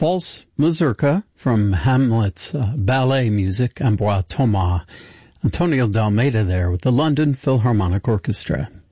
False Mazurka from Hamlet's ballet music, Ambroise Thomas. Antonio de Almeida there with the London Philharmonic Orchestra.